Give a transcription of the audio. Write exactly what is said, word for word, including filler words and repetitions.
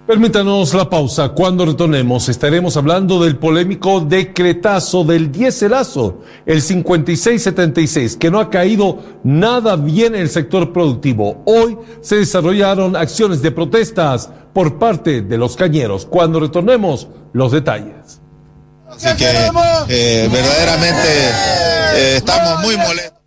Permítanos la pausa. Cuando retornemos estaremos hablando del polémico decretazo del diéselazo, el cincuenta y seis setenta y seis, que no ha caído nada bien en el sector productivo. Hoy se desarrollaron acciones de protestas por parte de los cañeros. Cuando retornemos, los detalles. Así que eh, verdaderamente eh, estamos muy molestos.